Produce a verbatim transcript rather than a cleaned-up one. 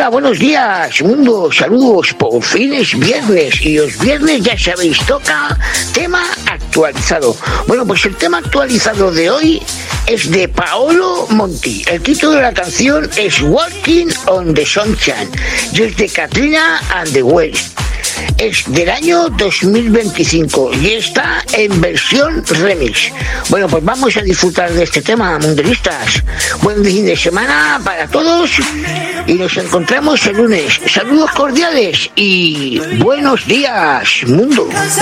Hola, buenos días, mundo, saludos, por fin es viernes y los viernes ya sabéis, toca tema actualizado. Bueno, pues el tema actualizado de hoy es de Paolo Monti. El título de la canción es Walking on the Sunshine y es de Katrina and the Waves. Es del año dos mil veinticinco y está en versión remix. Bueno, pues vamos a disfrutar de este tema, mundialistas. Buen fin de semana para todos y nos encontramos el lunes. Saludos cordiales y buenos días, mundo.